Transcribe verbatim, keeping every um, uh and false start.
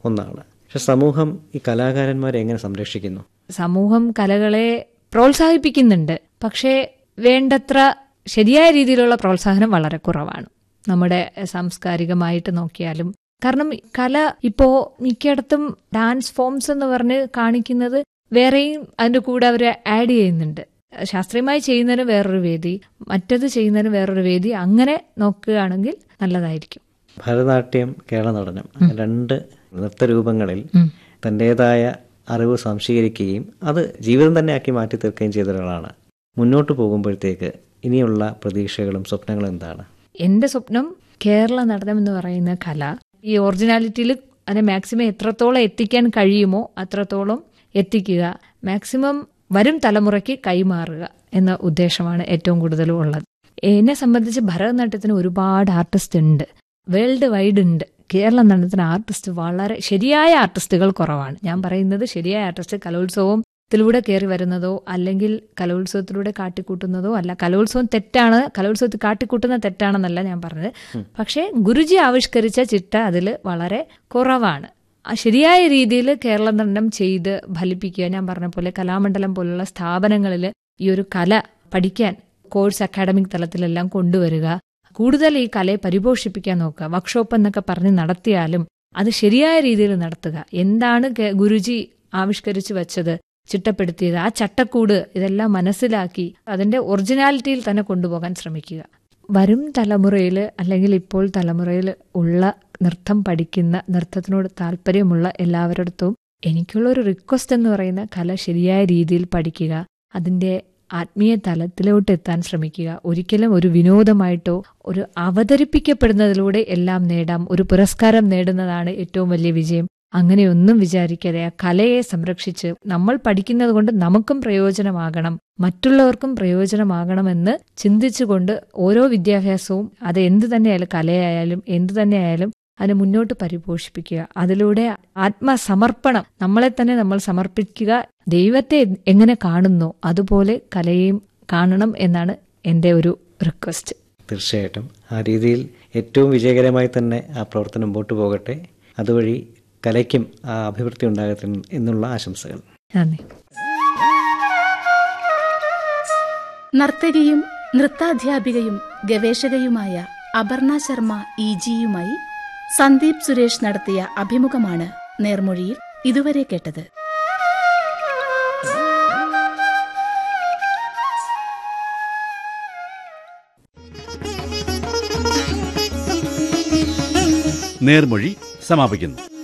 ഒന്നാണ്. പക്ഷെ സമൂഹം ഈ കലാകാരന്മാരെ എങ്ങനെ സംരക്ഷിക്കുന്നു? സമൂഹം കലകളെ പ്രോത്സാഹിപ്പിക്കുന്നുണ്ട്, പക്ഷേ വേണ്ടത്ര ശരിയായ രീതിയിലുള്ള പ്രോത്സാഹനം വളരെ കുറവാണ്. നമ്മുടെ സാംസ്കാരികമായിട്ട് നോക്കിയാലും, കാരണം കല ഇപ്പോ മിക്കയിടത്തും ഡാൻസ് ഫോംസ് എന്ന് പറഞ്ഞ് കാണിക്കുന്നത് വേറെയും അതിന്റെ കൂടെ അവർ ആഡ് ചെയ്യുന്നുണ്ട്. ശാസ്ത്രീയമായി ചെയ്യുന്നതിന് വേറൊരു വേദി, മറ്റത് ചെയ്യുന്നതിന് വേറൊരു വേദി, അങ്ങനെ നോക്കുകയാണെങ്കിൽ നല്ലതായിരിക്കും. ഭരതനാട്യം, കേരള നടനം, രണ്ട് നൃത്തരൂപങ്ങളിൽ തൻ്റെതായ അറിവ് സംശീകരിക്കുകയും അത് ജീവിതം തന്നെ ആക്കി മാറ്റി തീർക്കുകയും ചെയ്ത ഒരാളാണ്. മുന്നോട്ട് പോകുമ്പോഴത്തേക്ക് ഇനിയുള്ള പ്രതീക്ഷകളും സ്വപ്നങ്ങളും എന്താണ്? എൻ്റെ സ്വപ്നം കേരള നടനം എന്ന് പറയുന്ന കല ഈ ഒറിജിനാലിറ്റിയിൽ അതിനെ മാക്സിമം എത്രത്തോളം എത്തിക്കാൻ കഴിയുമോ അത്രത്തോളം എത്തിക്കുക, മാക്സിമം വരും തലമുറയ്ക്ക് കൈമാറുക എന്ന ഉദ്ദേശമാണ് ഏറ്റവും കൂടുതലും ഉള്ളത്. എന്നെ സംബന്ധിച്ച് ഭരതനാട്യത്തിന് ഒരുപാട് ആർട്ടിസ്റ്റ് ഉണ്ട്, വേൾഡ് വൈഡ് ഉണ്ട്. കേരള നടനത്തിന് ആർട്ടിസ്റ്റ് വളരെ ശരിയായ ആർട്ടിസ്റ്റുകൾ കുറവാണ്. ഞാൻ പറയുന്നത് ശരിയായ ആർട്ടിസ്റ്റ് കലോത്സവത്തിലൂടെ കയറി വരുന്നതോ അല്ലെങ്കിൽ കലോത്സവത്തിലൂടെ കാട്ടിക്കൂട്ടുന്നതോ അല്ല. കലോത്സവം തെറ്റാണ്, കലോത്സവത്തിൽ കാട്ടിക്കൂട്ടുന്ന തെറ്റാണെന്നല്ല ഞാൻ പറഞ്ഞത്. പക്ഷേ ഗുരുജി ആവിഷ്കരിച്ച ചിട്ട അതിൽ വളരെ കുറവാണ്. ശരിയായ രീതിയിൽ കേരള നടനം ചെയ്ത് ഫലിപ്പിക്കുക. ഞാൻ പറഞ്ഞ പോലെ കലാമണ്ഡലം പോലുള്ള സ്ഥാപനങ്ങളിൽ ഈ ഒരു കല പഠിക്കാൻ കോഴ്സ് അക്കാഡമിക് തലത്തിലെല്ലാം കൊണ്ടുവരിക, കൂടുതൽ ഈ കലയെ പരിപോഷിപ്പിക്കാൻ നോക്കുക. വർക്ക്ഷോപ്പ് എന്നൊക്കെ പറഞ്ഞ് നടത്തിയാലും അത് ശരിയായ രീതിയിൽ നടത്തുക. എന്താണ് ഗുരുജി ആവിഷ്കരിച്ചു വെച്ചത്, ചിട്ടപ്പെടുത്തിയത്, ആ ചട്ടക്കൂട് ഇതെല്ലാം മനസ്സിലാക്കി അതിന്റെ ഒറിജിനാലിറ്റിയിൽ തന്നെ കൊണ്ടുപോകാൻ ശ്രമിക്കുക. വരും തലമുറയിൽ അല്ലെങ്കിൽ ഇപ്പോൾ തലമുറയിൽ ഉള്ള നൃത്തം പഠിക്കുന്ന, നൃത്തത്തിനോട് താല്പര്യമുള്ള എല്ലാവരുടെ എനിക്കുള്ളൊരു റിക്വസ്റ്റ് എന്ന് പറയുന്ന കല ശരിയായ രീതിയിൽ പഠിക്കുക, അതിൻ്റെ ആത്മീയ തലത്തിലോട്ട് എത്താൻ ശ്രമിക്കുക. ഒരിക്കലും ഒരു വിനോദമായിട്ടോ ഒരു അവതരിപ്പിക്കപ്പെടുന്നതിലൂടെ എല്ലാം നേടാം, ഒരു പുരസ്കാരം നേടുന്നതാണ് ഏറ്റവും വലിയ വിജയം, അങ്ങനെയൊന്നും വിചാരിക്കാതെ ആ കലയെ സംരക്ഷിച്ച് നമ്മൾ പഠിക്കുന്നത് കൊണ്ട് നമുക്കും പ്രയോജനമാകണം, മറ്റുള്ളവർക്കും പ്രയോജനമാകണമെന്ന് ചിന്തിച്ചുകൊണ്ട് ഓരോ വിദ്യാഭ്യാസവും അത് എന്ത് തന്നെയായാലും, കലയായാലും എന്തു തന്നെയായാലും അതിനെ മുന്നോട്ട് പരിപോഷിപ്പിക്കുക. അതിലൂടെ ആത്മസമർപ്പണം, നമ്മളെ തന്നെ നമ്മൾ സമർപ്പിക്കുക. ദൈവത്തെ എങ്ങനെ കാണുന്നു അതുപോലെ കലയെയും കാണണം എന്നാണ് എൻ്റെ ഒരു റിക്വസ്റ്റ്. തീർച്ചയായിട്ടും ആ രീതിയിൽ ഏറ്റവും വിജയകരമായി തന്നെ ആ പ്രവർത്തനം മുമ്പോട്ട് പോകട്ടെ. അതുവഴി കലയ്ക്കും ആ അഭിവൃദ്ധി ഉണ്ടാകട്ടെ എന്നുള്ള ആശംസകൾ. നന്ദി. നർത്തകിയും നൃത്താധ്യാപികയും ഗവേഷകയുമായ അപർണ ശർമ്മ ഇ ജിയുമായി സന്ദീപ് സുരേഷ് നടത്തിയ അഭിമുഖമാണ് നേർമൊഴിയിൽ ഇതുവരെ കേട്ടത്. നേർമൊഴി സമാപിക്കുന്നു.